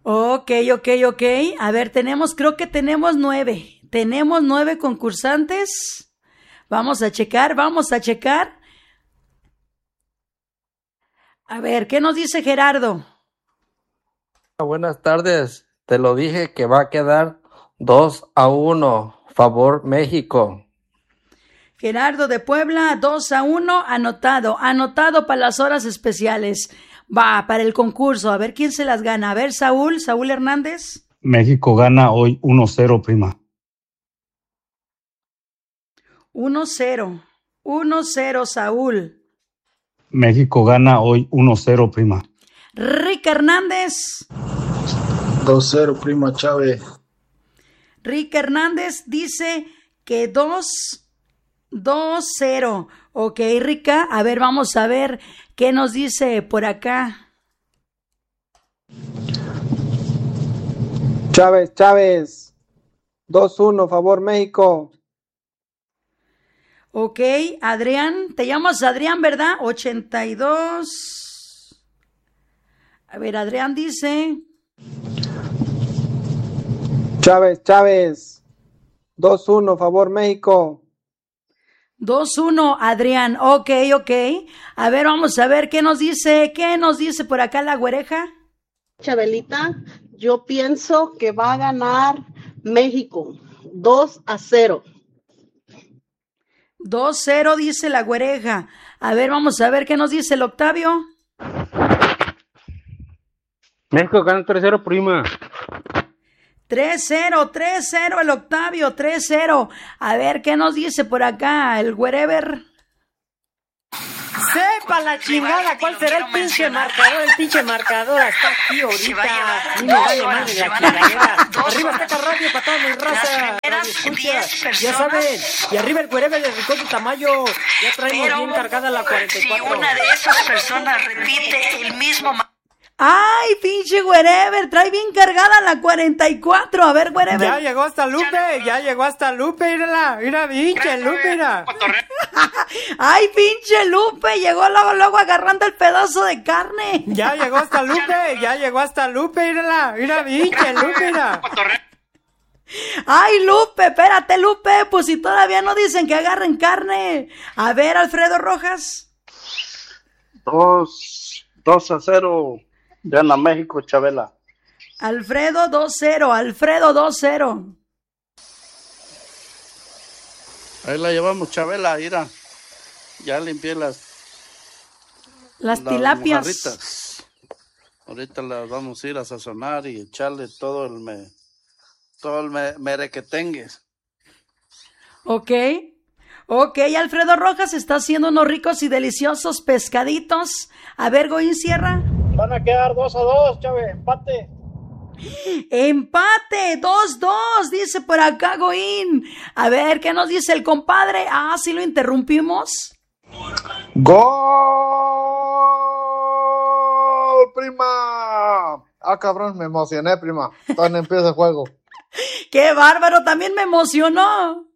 Ok, ok, ok. A ver, creo que tenemos 9. Tenemos 9 concursantes. Vamos a checar, vamos a checar. A ver, ¿qué nos dice Gerardo? Buenas tardes, te lo dije que va a quedar 2-1, favor México. Gerardo de Puebla, 2-1, anotado. Anotado para las horas especiales. Va, para el concurso. A ver quién se las gana. A ver, Saúl Hernández. México gana hoy 1-0, prima. 1-0. 1-0, Saúl. México gana hoy 1-0, prima. Rick Hernández. 2-0, prima Chávez. Rick Hernández dice que 2-0. Ok, Rica, a ver, vamos a ver qué nos dice por acá. Chávez. 2-1, favor México. Ok, Adrián, te llamas Adrián, ¿verdad? 82. A ver, Adrián dice. Chávez. 2-1, favor México. 2-1, Adrián. Ok. A ver, vamos a ver qué nos dice por acá la güereja. Chabelita, yo pienso que va a ganar México 2-0. 2-0 dice la güereja. A ver, vamos a ver qué nos dice el Octavio. México gana 3-0, prima. 3-0 el Octavio, 3-0. A ver qué nos dice por acá el wherever. Sepa la chingada, ¿cuál será el pinche marcador? El pinche marcador está aquí ahorita. Y me vale madre la chingadera. Arriba está Radio para toda mi raza. Ya saben. Y arriba el wherever de Ricardo Tamayo. Ya traemos bien cargada la 44. Si una de esas personas repite el mismo... ¡Ay, pinche wherever! Trae bien cargada la 44. A ver, wherever. Ya llegó hasta Lupe, mírala. Mira, pinche Lupe, mira. ¡Ay, pinche Lupe! Llegó luego agarrando el pedazo de carne. Ya llegó hasta Lupe, mírala. Mira, pinche Lupe, mira. ¡Ay, Lupe! Espérate, Lupe, pues si todavía no dicen que agarren carne. A ver, Alfredo Rojas. 2-0. Gana México, Chabela. Alfredo 2-0. Ahí la llevamos, Chabela, mira. Ya limpié las tilapias. mojarritas. Ahorita las vamos a ir a sazonar y echarle todo el merequetengues. Ok, Alfredo Rojas está haciendo unos ricos y deliciosos pescaditos. A ver, Goín Sierra. Van a quedar 2-2, Chávez, empate. Empate, 2-2, dice por acá Goín. A ver, ¿qué nos dice el compadre? Ah, sí lo interrumpimos. ¡Gol, prima! Ah, cabrón, me emocioné, prima. Todavía no empieza el juego. ¡Qué bárbaro! También me emocionó.